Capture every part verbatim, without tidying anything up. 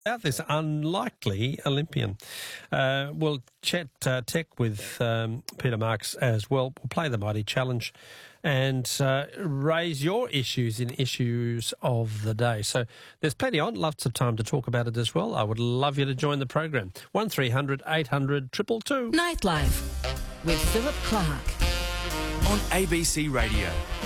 About this unlikely Olympian. Uh, we'll chat uh, tech with um, Peter Marks as well. We'll play the Mighty Challenge and uh, raise your issues in issues of the day. So there's plenty on, lots of time to talk about it as well. I would love you to join the program. one three hundred eight hundred two two two. Nightlife with Philip Clark on A B C Radio.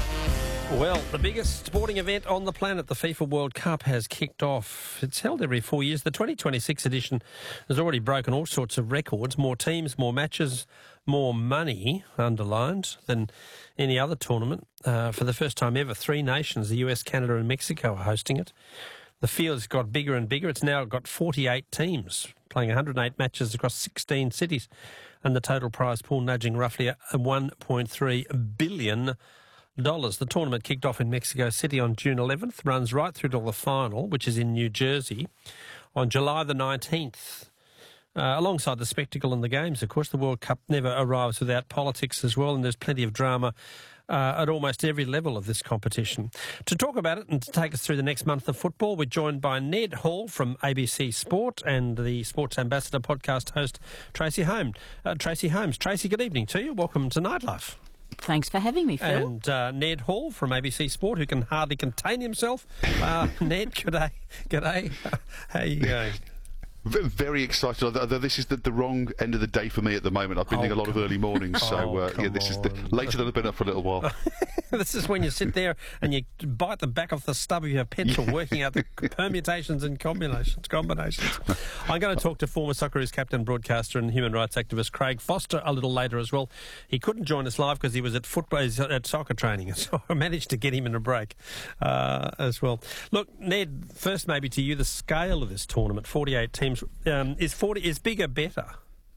Well, the biggest sporting event on the planet, the FIFA World Cup, has kicked off. It's held every four years. The twenty twenty-six edition has already broken all sorts of records. More teams, more matches, more money, underlined, than any other tournament. Uh, for the first time ever, three nations, the U S, Canada and Mexico, are hosting it. The field's got bigger and bigger. It's now got forty-eight teams playing one hundred eight matches across sixteen cities, and the total prize pool nudging roughly one point three billion dollars. Dollars. The tournament kicked off in Mexico City on June eleventh, runs right through to the final, which is in New Jersey, on July the nineteenth. Uh, alongside the spectacle and the games, of course, the World Cup never arrives without politics as well, and there's plenty of drama uh, at almost every level of this competition. To talk about it and to take us through the next month of football, we're joined by Ned Hall from A B C Sport and the Sports Ambassador podcast host, Tracy Holmes. Uh, Tracy Holmes. Tracy, good evening to you. Welcome to Nightlife. Thanks for having me, Phil. And uh, Ned Hall from A B C Sport, who can hardly contain himself. Uh, Ned, g'day. G'day. How you going? Very excited. Although this is the, the wrong end of the day for me at the moment. I've been Oh, doing a lot of early mornings, so Oh, uh, yeah, this is the, come later than I've been up for a little while. This is when you sit there and you bite the back off the stub of your pencil, working out the permutations and combinations. Combinations. I'm going to talk to former Socceroos captain, broadcaster and human rights activist Craig Foster a little later as well. He couldn't join us live because he was at football, at soccer training, so I managed to get him in a break uh, as well. Look, Ned, first maybe to you, the scale of this tournament, forty-eight teams, um, is forty is bigger better?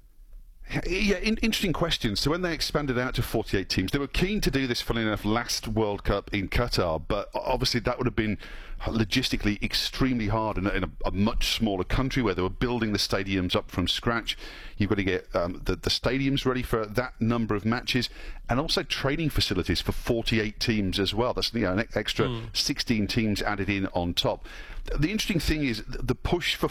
Yeah, in, interesting question. So when they expanded out to forty-eight teams, they were keen to do this, funnily enough, last World Cup in Qatar, but obviously that would have been logistically extremely hard in a, in a, a much smaller country where they were building the stadiums up from scratch. You've got to get um, the, the stadiums ready for that number of matches, and also training facilities for forty-eight teams as well. That's, you know, an extra mm. sixteen teams added in on top. The interesting thing is the push for